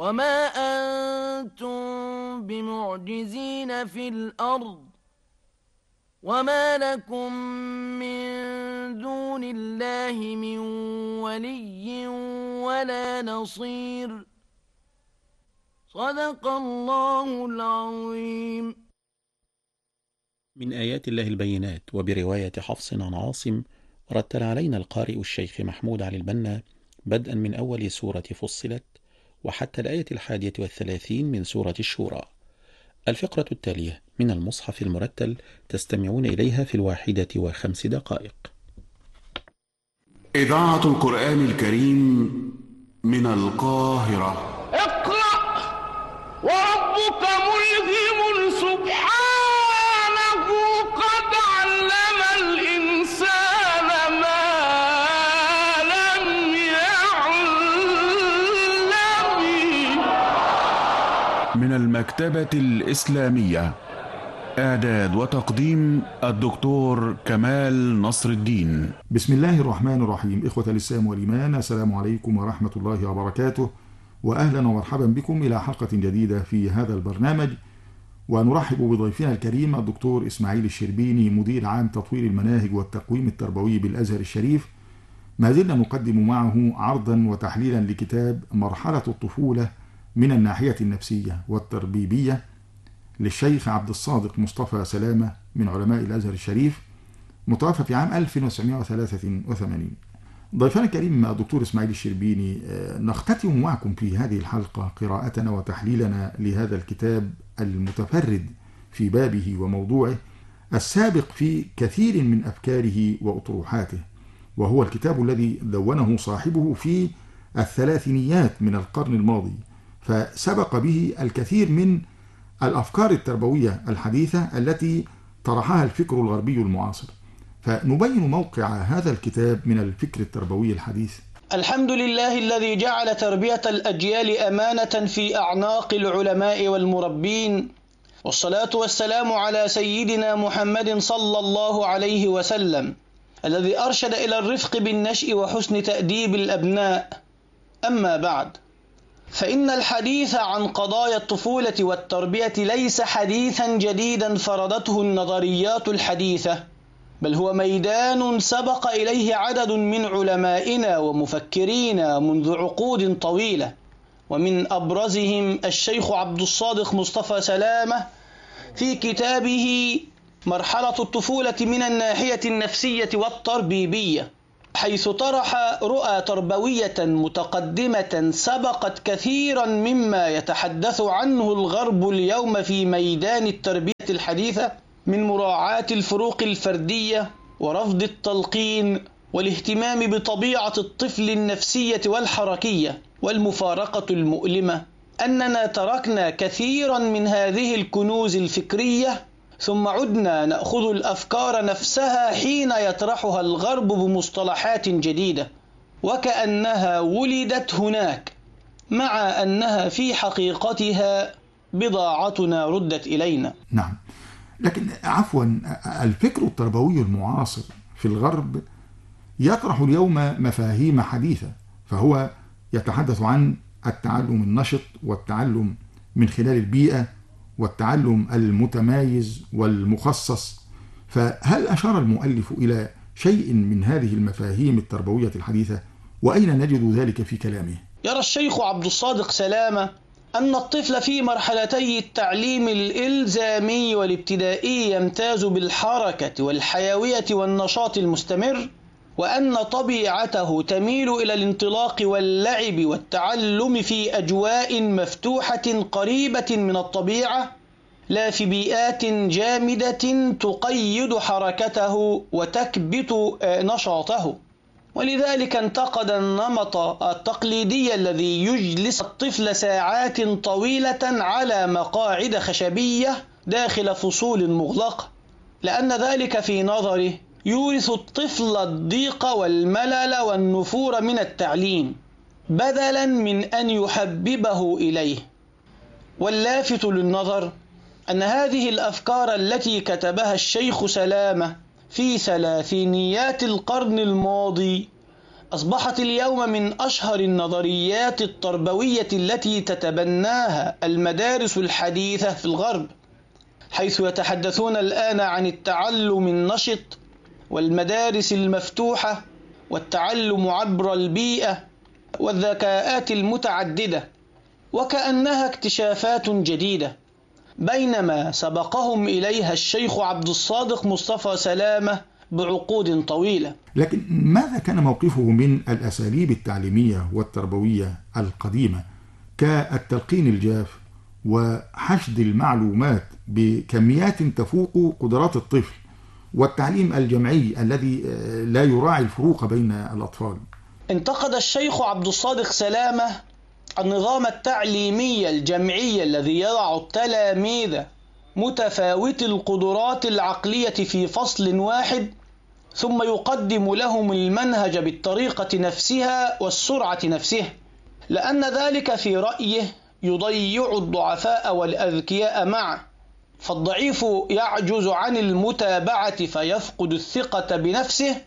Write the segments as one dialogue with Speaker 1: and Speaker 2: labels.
Speaker 1: وما أنتم بمعجزين في الأرض وما لكم من دون الله من ولي ولا نصير. صدق الله العظيم.
Speaker 2: من آيات الله البينات. وبرواية حفص عن عاصم رتل علينا القارئ الشيخ محمود علي البنا بدءا من أول سورة فصلت وحتى الآية 31 من سورة الشورى. الفقرة التالية من المصحف المرتل تستمعون إليها في 1:05.
Speaker 3: إذاعة القرآن الكريم من القاهرة.
Speaker 4: اقرأ وربك ملهم سبحانه قد علم الإنسان ما لم يعلم.
Speaker 3: من المكتبة الإسلامية، إعداد وتقديم الدكتور كمال نصر الدين.
Speaker 5: بسم الله الرحمن الرحيم. إخوة الإسلام والإيمان، السلام عليكم ورحمة الله وبركاته، وأهلا ومرحبا بكم إلى حلقة جديدة في هذا البرنامج. ونرحب بضيفنا الكريم الدكتور إسماعيل الشربيني، مدير عام تطوير المناهج والتقويم التربوي بالأزهر الشريف. ما زلنا نقدم معه عرضا وتحليلا لكتاب مرحلة الطفولة من الناحية النفسية والتربيبية للشيخ عبد الصادق مصطفى سلامة من علماء الأزهر الشريف، متوفى في عام 1983. ضيفنا الكريم الدكتور إسماعيل الشربيني، نختتم معكم في هذه الحلقة قراءتنا وتحليلنا لهذا الكتاب المتفرد في بابه وموضوعه، السابق في كثير من أفكاره وأطروحاته، وهو الكتاب الذي دونه صاحبه في الثلاثينيات من القرن الماضي، فسبق به الكثير من الأفكار التربوية الحديثة التي طرحها الفكر الغربي المعاصر. فنبين موقع هذا الكتاب من الفكر التربوي الحديث.
Speaker 6: الحمد لله الذي جعل تربية الأجيال أمانة في أعناق العلماء والمربين، والصلاة والسلام على سيدنا محمد صلى الله عليه وسلم الذي أرشد إلى الرفق بالنشء وحسن تأديب الأبناء. أما بعد، فإن الحديث عن قضايا الطفولة والتربية ليس حديثا جديدا فرضته النظريات الحديثة، بل هو ميدان سبق إليه عدد من علمائنا ومفكرينا منذ عقود طويلة، ومن أبرزهم الشيخ عبد الصادق مصطفى سلامة في كتابه مرحلة الطفولة من الناحية النفسية والتربيبية، حيث طرح رؤى تربوية متقدمة سبقت كثيرا مما يتحدث عنه الغرب اليوم في ميدان التربية الحديثة، من مراعاة الفروق الفردية ورفض التلقين والاهتمام بطبيعة الطفل النفسية والحركية. والمفارقة المؤلمة أننا تركنا كثيرا من هذه الكنوز الفكرية، ثم عدنا نأخذ الأفكار نفسها حين يطرحها الغرب بمصطلحات جديدة، وكأنها ولدت هناك، مع أنها في حقيقتها بضاعتنا ردت إلينا.
Speaker 5: نعم، لكن عفوا، الفكر التربوي المعاصر في الغرب يطرح اليوم مفاهيم حديثة، فهو يتحدث عن التعلم النشط والتعلم من خلال البيئة والتعلم المتمايز والمخصص. فهل أشار المؤلف إلى شيء من هذه المفاهيم التربوية الحديثة، وأين نجد ذلك في كلامه؟
Speaker 6: يرى الشيخ عبد الصادق سلامة أن الطفل في مرحلتي التعليم الإلزامي والابتدائي يمتاز بالحركة والحيوية والنشاط المستمر، وأن طبيعته تميل إلى الانطلاق واللعب والتعلم في أجواء مفتوحة قريبة من الطبيعة، لا في بيئات جامدة تقيد حركته وتكبت نشاطه. ولذلك انتقد النمط التقليدي الذي يجلس الطفل ساعات طويلة على مقاعد خشبية داخل فصول مغلقة، لأن ذلك في نظره يورث الطفل الضيق والملل والنفور من التعليم، بدلا من أن يحببه إليه. واللافت للنظر أن هذه الأفكار التي كتبها الشيخ سلامة في ثلاثينيات القرن الماضي أصبحت اليوم من أشهر النظريات التربوية التي تتبناها المدارس الحديثة في الغرب، حيث يتحدثون الآن عن التعلم النشط والمدارس المفتوحة والتعلم عبر البيئة والذكاءات المتعددة، وكأنها اكتشافات جديدة، بينما سبقهم إليها الشيخ عبد الصادق مصطفى سلامة بعقود طويلة.
Speaker 5: لكن ماذا كان موقفه من الأساليب التعليمية والتربوية القديمة كالتلقين الجاف وحشد المعلومات بكميات تفوق قدرات الطفل والتعليم الجمعي الذي لا يراعي الفروق بين الأطفال؟
Speaker 6: انتقد الشيخ عبد الصادق سلامة النظام التعليمي الجمعي الذي يضع التلاميذ متفاوت القدرات العقلية في فصل واحد، ثم يقدم لهم المنهج بالطريقة نفسها والسرعة نفسها، لأن ذلك في رأيه يضيع الضعفاء والأذكياء معه، فالضعيف يعجز عن المتابعة فيفقد الثقة بنفسه،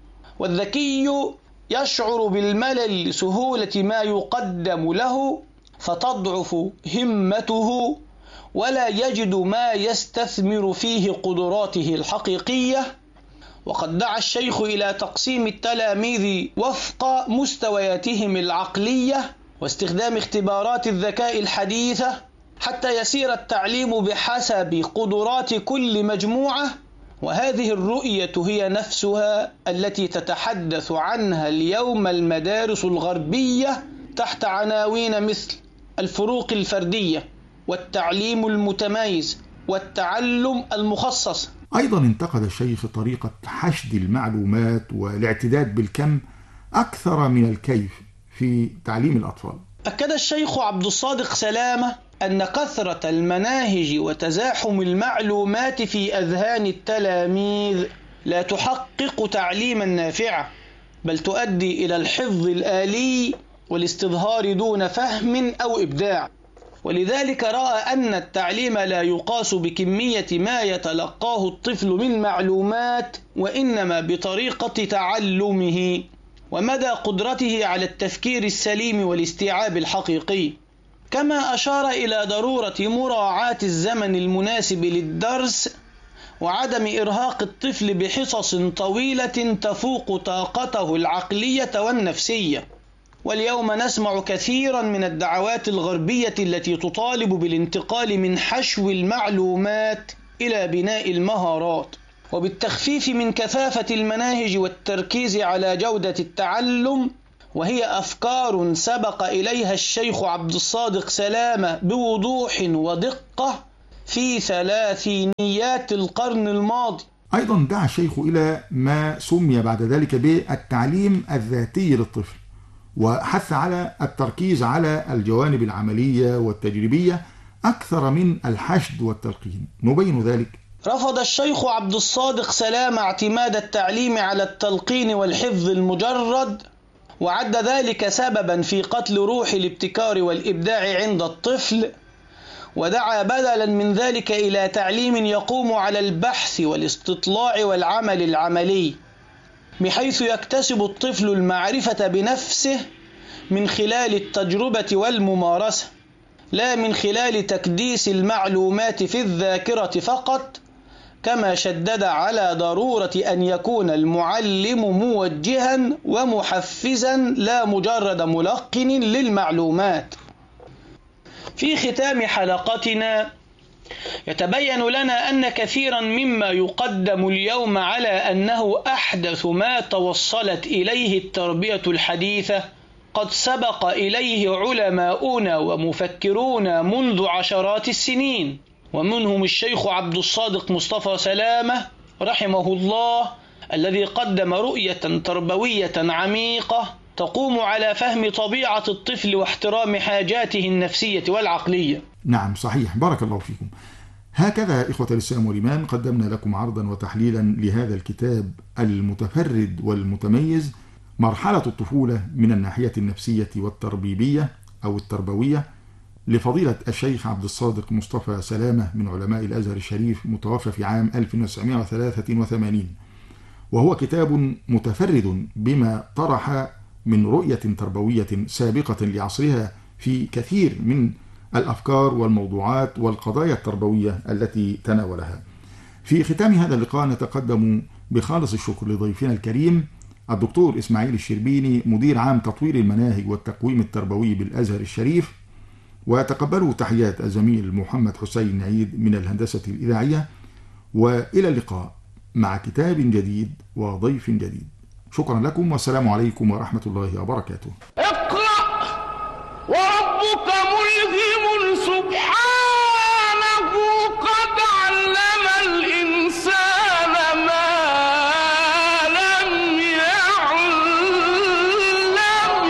Speaker 6: والذكي يشعر بالملل لسهولة ما يقدم له فتضعف همته ولا يجد ما يستثمر فيه قدراته الحقيقية. وقد دعا الشيخ إلى تقسيم التلاميذ وفق مستوياتهم العقلية واستخدام اختبارات الذكاء الحديثة حتى يسير التعليم بحسب قدرات كل مجموعة، وهذه الرؤية هي نفسها التي تتحدث عنها اليوم المدارس الغربية تحت عناوين مثل الفروق الفردية والتعليم المتميز والتعلم المخصص.
Speaker 5: أيضا انتقد الشيخ طريقة حشد المعلومات والاعتداد بالكم أكثر من الكيف في تعليم الأطفال.
Speaker 6: أكد الشيخ عبد الصادق سلامة أن كثرة المناهج وتزاحم المعلومات في أذهان التلاميذ لا تحقق تعليما نافعا، بل تؤدي إلى الحفظ الآلي والاستظهار دون فهم أو إبداع، ولذلك رأى أن التعليم لا يقاس بكمية ما يتلقاه الطفل من معلومات، وإنما بطريقة تعلمه ومدى قدرته على التفكير السليم والاستيعاب الحقيقي، كما أشار إلى ضرورة مراعاة الزمن المناسب للدرس وعدم إرهاق الطفل بحصص طويلة تفوق طاقته العقلية والنفسية. واليوم نسمع كثيرا من الدعوات الغربية التي تطالب بالانتقال من حشو المعلومات إلى بناء المهارات، وبالتخفيف من كثافة المناهج والتركيز على جودة التعلم، وهي أفكار سبق إليها الشيخ عبد الصادق سلامة بوضوح ودقة في ثلاثينيات القرن الماضي.
Speaker 5: أيضا دعا الشيخ إلى ما سمي بعد ذلك بالتعليم الذاتي للطفل، وحث على التركيز على الجوانب العملية والتجريبية أكثر من الحشد والتلقين. نبين ذلك.
Speaker 6: رفض الشيخ عبد الصادق سلامة اعتماد التعليم على التلقين والحفظ المجرد، وعد ذلك سببا في قتل روح الابتكار والإبداع عند الطفل، ودعا بدلا من ذلك إلى تعليم يقوم على البحث والاستطلاع والعمل العملي، بحيث يكتسب الطفل المعرفة بنفسه من خلال التجربة والممارسة، لا من خلال تكديس المعلومات في الذاكرة فقط، كما شدد على ضرورة أن يكون المعلم موجها ومحفزا لا مجرد ملقن للمعلومات. في ختام حلقتنا يتبين لنا أن كثيرا مما يقدم اليوم على أنه أحدث ما توصلت إليه التربية الحديثة قد سبق إليه علماؤنا ومفكرون منذ عشرات السنين، ومنهم الشيخ عبد الصادق مصطفى سلامة رحمه الله، الذي قدم رؤية تربوية عميقة تقوم على فهم طبيعة الطفل واحترام حاجاته النفسية والعقلية.
Speaker 5: نعم صحيح، بارك الله فيكم. هكذا إخوة الإسلام والإيمان قدمنا لكم عرضا وتحليلا لهذا الكتاب المتفرد والمتميز، مرحلة الطفولة من الناحية النفسية والتربيبية أو التربوية، لفضيلة الشيخ عبد الصادق مصطفى سلامة من علماء الأزهر الشريف، متوفى في عام 1983. وهو كتاب متفرد بما طرح من رؤية تربوية سابقة لعصرها في كثير من الأفكار والموضوعات والقضايا التربوية التي تناولها. في ختام هذا اللقاء نتقدم بخالص الشكر لضيفنا الكريم الدكتور إسماعيل الشربيني، مدير عام تطوير المناهج والتقويم التربوي بالأزهر الشريف، وتقبلوا تحيات الزميل محمد حسين عيد من الهندسة الإذاعية، وإلى اللقاء مع كتاب جديد وضيف جديد. شكرا لكم والسلام عليكم ورحمة الله وبركاته.
Speaker 4: اقرأ وربك ملهم سبحانه قد علم الإنسان ما لم يعلم.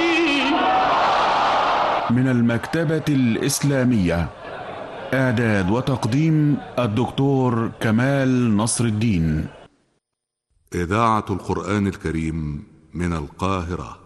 Speaker 3: من المكتبة الإسلامية، إعداد وتقديم الدكتور كمال نصر الدين.
Speaker 7: إذاعة القرآن الكريم من القاهرة.